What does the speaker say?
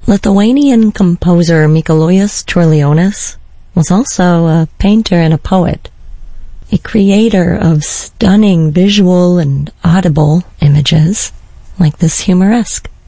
Lithuanian composer Mikalojus Čiurlionis was also a painter and a poet, a creator of stunning visual and audible images like this humoresque.